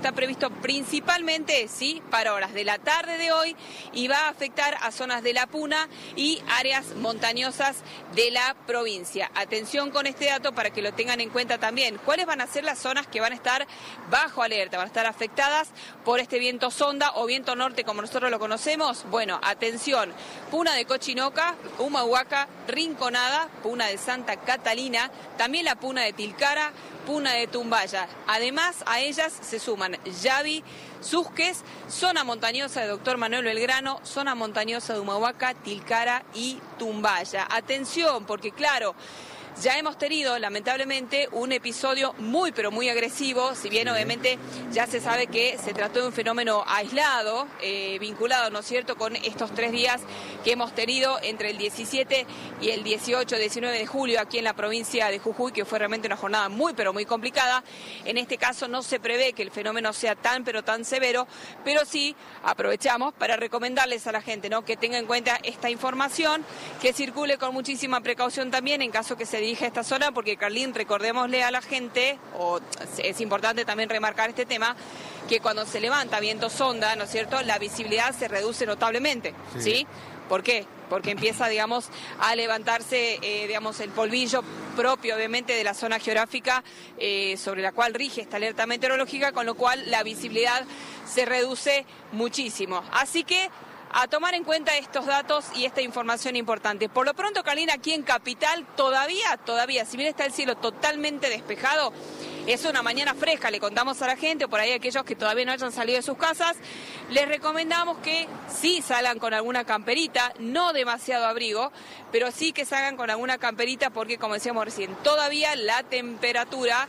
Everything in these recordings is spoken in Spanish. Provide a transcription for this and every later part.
está previsto principalmente, sí, para horas de la tarde de hoy y va a afectar a zonas de La Puna y áreas montañosas de la provincia. Atención con este dato para que lo tengan en cuenta también. ¿Cuáles van a ser las zonas que van a estar bajo alerta, van a estar afectadas por este viento sonda o viento norte como nosotros lo conocemos? Bueno, atención, Puna de Cochinoca, Humahuaca, Rinconada, Puna de Santa Catalina, también la Puna de Tilcara, Puna de Tumbaya. Además, a ellas se suman Yavi, Susques, zona montañosa de Doctor Manuel Belgrano, zona montañosa de Humahuaca, Tilcara y Tumbaya. Atención, porque claro, ya hemos tenido, lamentablemente, un episodio muy, pero muy agresivo, si bien obviamente ya se sabe que se trató de un fenómeno aislado, vinculado, ¿no es cierto?, con estos 3 días que hemos tenido entre el 17 y el 18, 19 de julio aquí en la provincia de Jujuy, que fue realmente una jornada muy, pero muy complicada. En este caso no se prevé que el fenómeno sea tan, pero tan severo, pero sí aprovechamos para recomendarles a la gente, ¿no?, que tenga en cuenta esta información, que circule con muchísima precaución también en caso que se dirige a esta zona, porque Carlín, recordémosle a la gente, o es importante también remarcar este tema, que cuando se levanta viento sonda, ¿no es cierto?, la visibilidad se reduce notablemente, ¿sí? ¿Por qué? Porque empieza, digamos, a levantarse, digamos, el polvillo propio, obviamente, de la zona geográfica sobre la cual rige esta alerta meteorológica, con lo cual la visibilidad se reduce muchísimo. Así que a tomar en cuenta estos datos y esta información importante. Por lo pronto, Carlina, aquí en Capital, todavía, si bien está el cielo totalmente despejado, es una mañana fresca, le contamos a la gente, o por ahí aquellos que todavía no hayan salido de sus casas, les recomendamos que sí salgan con alguna camperita, no demasiado abrigo, pero sí que salgan con alguna camperita porque, como decíamos recién, todavía la temperatura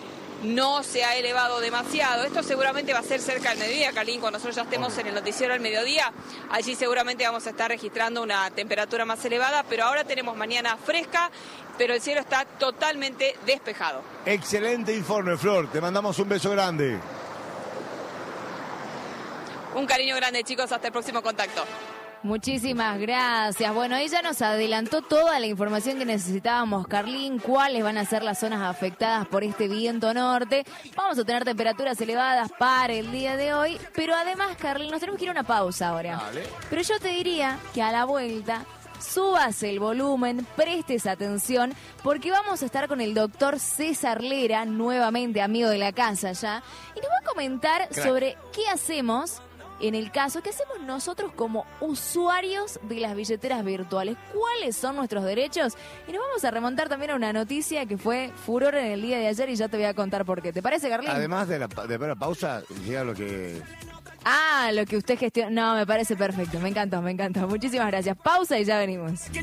no se ha elevado demasiado. Esto seguramente va a ser cerca del mediodía, Carlín, cuando nosotros ya estemos en el noticiero al mediodía. Allí seguramente vamos a estar registrando una temperatura más elevada, pero ahora tenemos mañana fresca, pero el cielo está totalmente despejado. Excelente informe, Flor. Te mandamos un beso grande. Un cariño grande, chicos. Hasta el próximo contacto. Muchísimas gracias. Bueno, ella nos adelantó toda la información que necesitábamos, Carlín, cuáles van a ser las zonas afectadas por este viento norte. Vamos a tener temperaturas elevadas para el día de hoy, pero además, Carlín, nos tenemos que ir a una pausa ahora. Vale. Pero yo te diría que a la vuelta subas el volumen, prestes atención, porque vamos a estar con el doctor César Lera, nuevamente amigo de la casa ya, y nos va a comentar sobre qué hacemos en el caso, ¿qué hacemos nosotros como usuarios de las billeteras virtuales? ¿Cuáles son nuestros derechos? Y nos vamos a remontar también a una noticia que fue furor en el día de ayer y ya te voy a contar por qué. ¿Te parece, Carlín? Además de la pausa, llega lo que... Ah, lo que usted gestiona. No, me parece perfecto. Me encantó. Muchísimas gracias. Pausa y ya venimos.